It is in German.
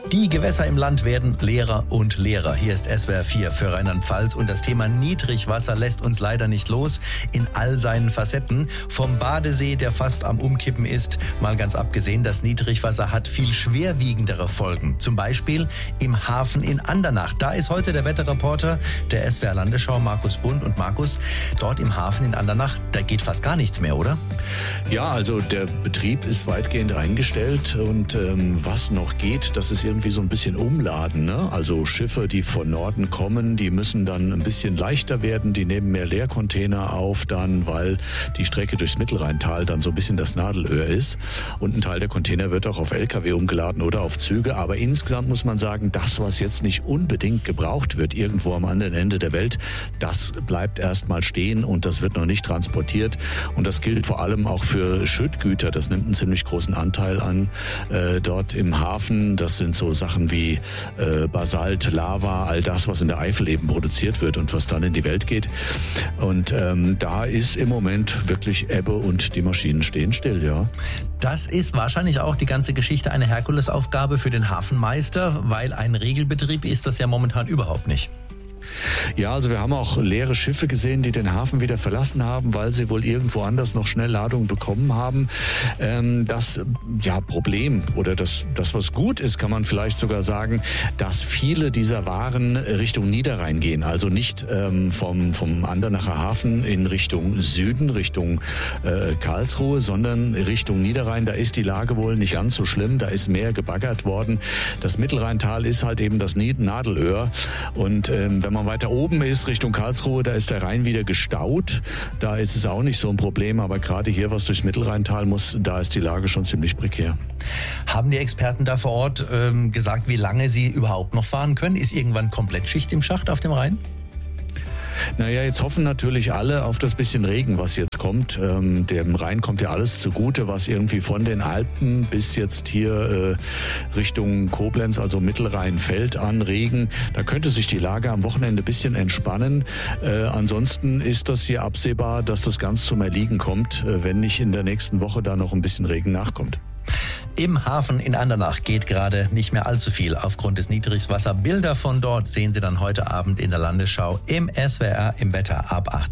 Die Gewässer im Land werden leerer und leerer. Hier ist SWR 4 für Rheinland-Pfalz und das Thema Niedrigwasser lässt uns leider nicht los in all seinen Facetten. Vom Badesee, der fast am Umkippen ist, mal ganz abgesehen, das Niedrigwasser hat viel schwerwiegendere Folgen. Zum Beispiel im Hafen in Andernach. Da ist heute der Wetterreporter der SWR Landesschau, Markus Bund. Und Markus, dort im Hafen in Andernach, da geht fast gar nichts mehr, oder? Ja, also der Betrieb ist weitgehend eingestellt und was noch geht, das ist irgendwie so ein bisschen Umladen, ne? Also Schiffe, die von Norden kommen, die müssen dann ein bisschen leichter werden, die nehmen mehr Leercontainer auf dann, weil die Strecke durchs Mittelrheintal dann so ein bisschen das Nadelöhr ist und ein Teil der Container wird auch auf LKW umgeladen oder auf Züge, aber insgesamt muss man sagen, das, was jetzt nicht unbedingt gebraucht wird, irgendwo am anderen Ende der Welt, das bleibt erstmal stehen und das wird noch nicht transportiert und das gilt vor allem auch für Schüttgüter, das nimmt einen ziemlich großen Anteil an dort im Hafen, das sind so Sachen wie Basalt, Lava, all das, was in der Eifel eben produziert wird und was dann in die Welt geht. Und da ist im Moment wirklich Ebbe und die Maschinen stehen still, ja. Das ist wahrscheinlich auch die ganze Geschichte eine Herkulesaufgabe für den Hafenmeister, weil ein Regelbetrieb ist das ja momentan überhaupt nicht. Ja, also wir haben auch leere Schiffe gesehen, die den Hafen wieder verlassen haben, weil sie wohl irgendwo anders noch schnell Ladung bekommen haben. Das Problem oder das, was gut ist, kann man vielleicht sogar sagen, dass viele dieser Waren Richtung Niederrhein gehen. Also nicht vom Andernacher Hafen in Richtung Süden, Richtung Karlsruhe, sondern Richtung Niederrhein. Da ist die Lage wohl nicht ganz so schlimm, da ist mehr gebaggert worden. Das Mittelrheintal ist halt eben das Nadelöhr und wenn man weiter oben ist, Richtung Karlsruhe, da ist der Rhein wieder gestaut. Da ist es auch nicht so ein Problem, aber gerade hier, was durchs Mittelrheintal muss, da ist die Lage schon ziemlich prekär. Haben die Experten da vor Ort gesagt, wie lange sie überhaupt noch fahren können? Ist irgendwann komplett Schicht im Schacht auf dem Rhein? Naja, jetzt hoffen natürlich alle auf das bisschen Regen, was jetzt kommt. Dem Rhein kommt ja alles zugute, was irgendwie von den Alpen bis jetzt hier Richtung Koblenz, also Mittelrhein, fällt an Regen. Da könnte sich die Lage am Wochenende ein bisschen entspannen. Ansonsten ist das hier absehbar, dass das ganz zum Erliegen kommt, wenn nicht in der nächsten Woche da noch ein bisschen Regen nachkommt. Im Hafen in Andernach geht gerade nicht mehr allzu viel aufgrund des Niedrigwassers. Bilder von dort sehen Sie dann heute Abend in der Landesschau im SWR im Wetter ab 18.